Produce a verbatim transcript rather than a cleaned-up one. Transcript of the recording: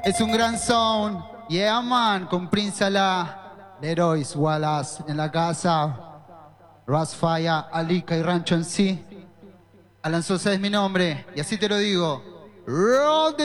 Es un gran sound. Yeah, man. Con Prince Alá, Leroy Wallace en la casa. Rasfaya, Alika y Rancho en sí. Alan Sosa es mi nombre. Y así te lo digo. Roll the